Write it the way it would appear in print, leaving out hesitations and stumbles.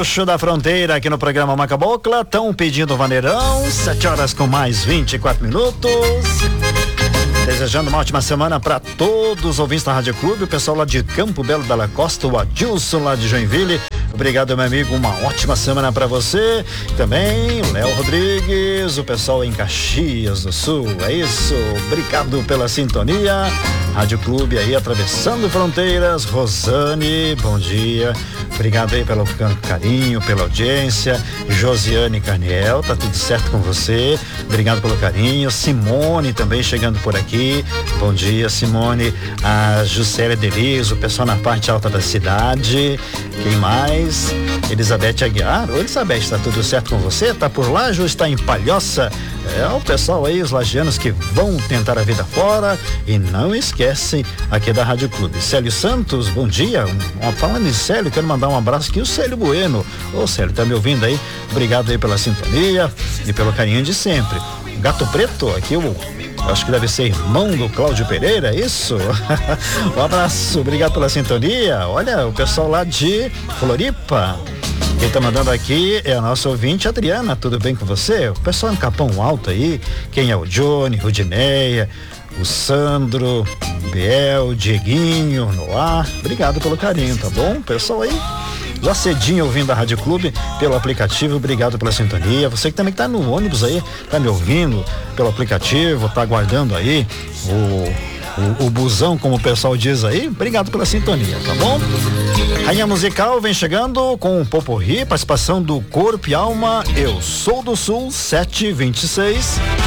Gaúcho da Fronteira aqui no programa Macabocla. Estão pedindo vaneirão, 7 horas com mais 24 minutos. Desejando uma ótima semana para todos os ouvintes da Rádio Clube, o pessoal lá de Campo Belo da Costa, o Adilson lá de Joinville. Obrigado, meu amigo, uma ótima semana para você. Também Léo Rodrigues, o pessoal em Caxias do Sul, é isso. Obrigado pela sintonia. Rádio Clube aí atravessando fronteiras. Rosane, bom dia. Obrigado aí pelo carinho, pela audiência. Josiane Carniel, tá tudo certo com você? Obrigado pelo carinho. Simone também chegando por aqui. Bom dia, Simone. A Juscelia Deliz, o pessoal na parte alta da cidade. Quem mais? Elizabeth Aguiar. Ô, Elizabeth, tá tudo certo com você? Tá por lá? Ju está em Palhoça. É o pessoal aí, os lagianos que vão tentar a vida fora e não esquecem aqui da Rádio Clube. Célio Santos, bom dia. Falando em Célio, quero mandar um abraço aqui, o Célio Bueno. Ô, Célio, tá me ouvindo aí? Obrigado aí pela sintonia e pelo carinho de sempre. Gato Preto, aqui eu acho que deve ser irmão do Cláudio Pereira, é isso? Um abraço, obrigado pela sintonia. Olha, o pessoal lá de Floripa. Quem tá mandando aqui é a nossa ouvinte Adriana, tudo bem com você? O pessoal em Capão Alto aí, quem é o Johnny, Rudineia, o Sandro, Biel, Dieguinho, Noah, obrigado pelo carinho, tá bom? Pessoal aí, já cedinho ouvindo a Rádio Clube pelo aplicativo, obrigado pela sintonia. Você que também tá no ônibus aí, tá me ouvindo pelo aplicativo, tá aguardando aí o busão, como o pessoal diz aí, obrigado pela sintonia, tá bom? Rainha Musical vem chegando com o Poporri, participação do Corpo e Alma, Eu Sou do Sul, 7h26.